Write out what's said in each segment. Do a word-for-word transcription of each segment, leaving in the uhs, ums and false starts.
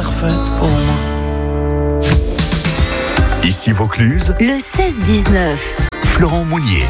parfaite pour moi. Ici Vaucluse, le seize dix-neuf. Florent Mounier.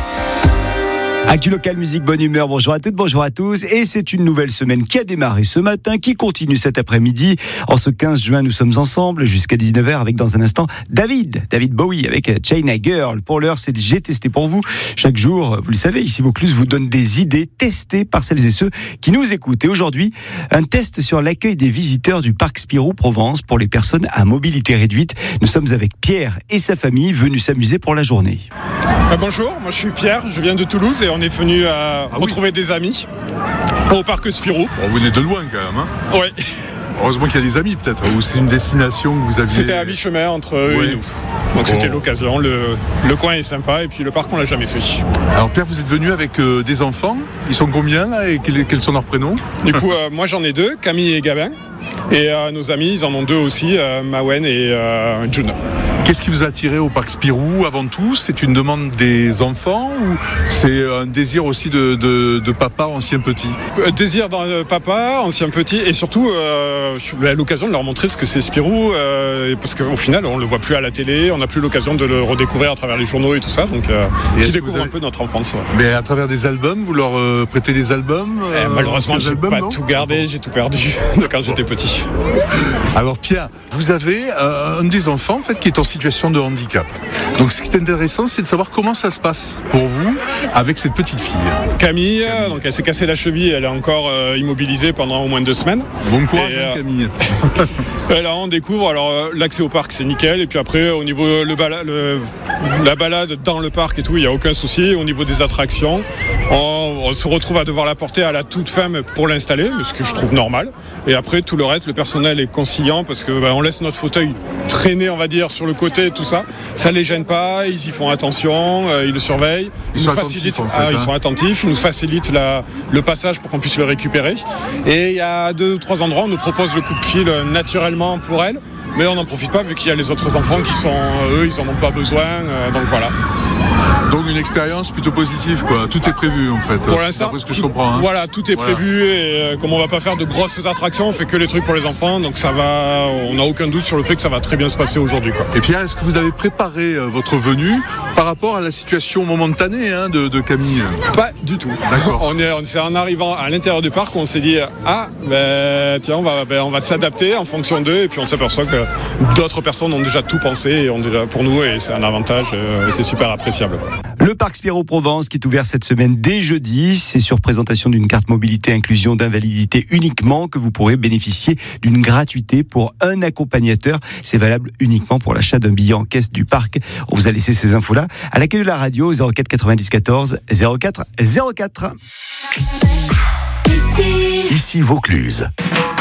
Actu local, musique, bonne humeur, bonjour à toutes, bonjour à tous. Et c'est une nouvelle semaine qui a démarré ce matin, qui continue cet après-midi. En ce quinze juin, nous sommes ensemble jusqu'à dix-neuf heures avec dans un instant David, David Bowie avec China Girl. Pour l'heure, c'est J'ai testé pour vous. Chaque jour, vous le savez, ici Vaucluse vous donne des idées testées par celles et ceux qui nous écoutent. Et aujourd'hui, un test sur l'accueil des visiteurs du parc Spirou Provence pour les personnes à mobilité réduite. Nous sommes avec Pierre et sa famille venus s'amuser pour la journée. Euh, bonjour, moi je suis Pierre, je viens de Toulouse et on est venu à ah retrouver oui. des amis au parc Spirou. Bon, vous venez de loin quand même, hein ? Oui. Heureusement qu'il y a des amis peut-être, ou c'est une destination que vous aviez... C'était à mi-chemin entre eux oui. et nous. Donc bon. C'était l'occasion, le, le coin est sympa et puis le parc on l'a jamais fait. Alors Pierre, vous êtes venu avec euh, des enfants, ils sont combien là et quels, quels sont leurs prénoms ? Du coup, euh, moi j'en ai deux, Camille et Gabin. Et euh, nos amis, ils en ont deux aussi, euh, Mawen et euh, June. Qu'est-ce qui vous a attiré au parc Spirou avant tout ? C'est une demande des enfants ou c'est un désir aussi de, de, de papa ancien petit ? euh, Désir de papa ancien petit et surtout euh, à l'occasion de leur montrer ce que c'est Spirou euh, parce qu'au final on le voit plus à la télé, on n'a plus l'occasion de le redécouvrir à travers les journaux et tout ça, donc euh, qui découvre avez... un peu notre enfance. Ouais. Mais à travers des albums, vous leur euh, prêtez des albums euh, eh, Malheureusement j'ai albums, pas non tout gardé, j'ai tout perdu de quand j'étais petit. Alors Pierre, vous avez euh, un des enfants en fait qui est en situation de handicap. Donc ce qui est intéressant, c'est de savoir comment ça se passe pour vous avec cette petite fille. Camille, Camille. donc elle s'est cassée la cheville, elle est encore euh, immobilisée pendant au moins deux semaines. Bon courage, et, euh, Camille. Là on découvre, alors euh, l'accès au parc c'est nickel, et puis après au niveau le bala, le, la balade dans le parc et tout, il n'y a aucun souci. Au niveau des attractions, on, on se retrouve à devoir la porter à la toute fin pour l'installer, ce que je trouve normal. Et après tout le reste, le personnel est conciliant parce que bah, on laisse notre fauteuil traîner, on va dire, sur le côté, tout ça. Ça les gêne pas, ils y font attention, euh, ils le surveillent. Ils, ils, sont, attentifs, en fait, ah, hein. ils sont attentifs, ils nous facilitent la, le passage pour qu'on puisse le récupérer. Et il y a deux ou trois endroits, on nous propose le coupe-fil naturellement pour elle, mais on n'en profite pas vu qu'il y a les autres enfants qui sont, eux, ils en ont pas besoin, euh, donc voilà. Donc une expérience plutôt positive, quoi. Tout est prévu en fait. Pour l'instant, c'est ce que je comprends. Hein. Voilà, tout est voilà. prévu et euh, comme on va pas faire de grosses attractions, on fait que les trucs pour les enfants, donc ça va. On n'a aucun doute sur le fait que ça va très bien se passer aujourd'hui, quoi. Et Pierre, est-ce que vous avez préparé euh, votre venue par rapport à la situation momentanée hein, de, de Camille ? Pas du tout. D'accord. On est, on, c'est en arrivant à l'intérieur du parc où on s'est dit ah ben tiens on va, ben, on va s'adapter en fonction d'eux et puis on s'aperçoit que d'autres personnes ont déjà tout pensé et ont déjà pour nous et c'est un avantage euh, et c'est super appréciable. Le parc Spirou Provence qui est ouvert cette semaine dès jeudi, c'est sur présentation d'une carte mobilité inclusion d'invalidité uniquement que vous pourrez bénéficier d'une gratuité pour un accompagnateur. C'est valable uniquement pour l'achat d'un billet en caisse du parc. On vous a laissé ces infos-là à l'accueil de la radio zéro quatre quatre-vingt-dix quatorze zéro quatre zéro quatre. Ici Vaucluse.